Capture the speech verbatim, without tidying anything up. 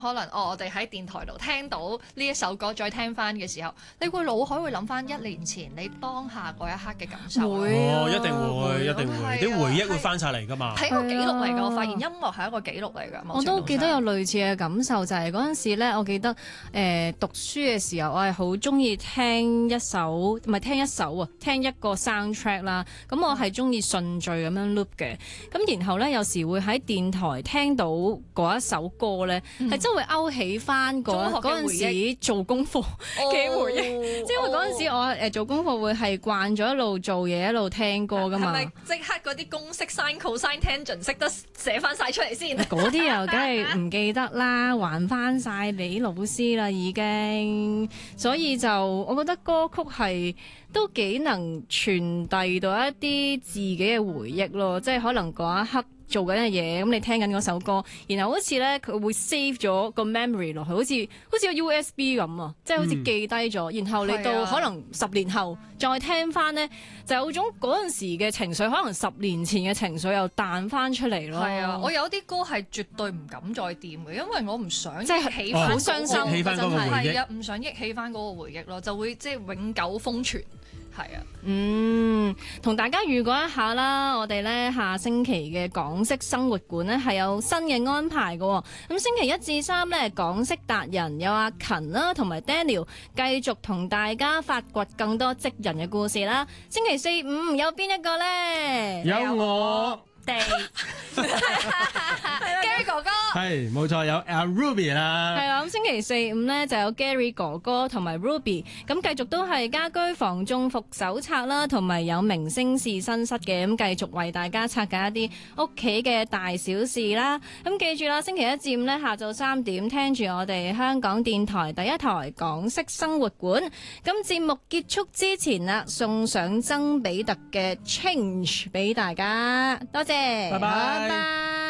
可能哦，我哋喺電台度聽到呢一首歌，再聽翻嘅時候，你會腦海會諗翻一年前你當下嗰一刻嘅感受。 會啊， 哦，一定會， 會一定會， 係啲啊回憶會翻晒嚟㗎嘛。 係一個記錄嚟㗎， 係啊我發現音樂係一個記錄嚟㗎。某我程度上都記得有類似嘅感受，就係嗰陣時咧，我記得誒、呃、讀書嘅時候，我係好中意聽一首，唔係聽一首啊，聽一個 soundtrack 啦。咁我係中意順序咁樣 loop 嘅。咁然後咧，有時會喺電台聽到嗰一首歌咧，係、嗯、真會勾起翻嗰嗰陣時做功課嘅回憶。哦、即係因為嗰陣時我誒做功課會係慣咗一路做嘢一路聽歌㗎嘛。 係咪即刻嗰啲公式 sin、cosine、tangent 識得寫翻晒出嚟先？ 嗰啲又梗係唔記得啦，還翻晒俾老師啦已經。所以就我覺得歌曲係都幾能傳遞到一啲自己嘅回憶咯，即係可能嗰一刻做緊嘅嘢，咁你聽緊嗰首歌，然後好似咧佢會 save 咗個 memory 落去，好似好似個 U S B 咁啊，即係好似記低咗，嗯、然後你到可能十年後再聽翻呢，就有種嗰陣時嘅情緒，可能十年前嘅情緒又彈翻出嚟咯。 係啊，我有啲歌係絕對唔敢再掂嘅，因為我唔想即係起翻好傷心， 起翻嗰個回憶， 係啊，唔想憶起翻嗰個回憶咯，就會即係永久封存。係啊， 嗯，同大家預告一下啦，我哋咧下星期嘅港式生活館咧係有新嘅安排嘅。咁星期一至三咧，港式達人有阿勤啦，同埋 Daniel 繼續同大家發掘更多職人嘅故事啦。星期四五有邊一個咧？ 有我。 地 Gary 哥哥係冇錯，有阿 Ruby 啦。 係啦，咁星期四五咧就有 Gary 哥哥同埋 Ruby， 咁繼續都係家居防中伏手冊啦，同埋有明星試身室嘅，咁繼續為大家拆解一啲屋企嘅大小事啦。咁記住啦，星期一至五咧下晝三點聽住我哋香港電台第一台港式生活館。咁節目結束之前啦，送上曾比特嘅 Change 俾大家，多謝。 拜拜。 拜拜。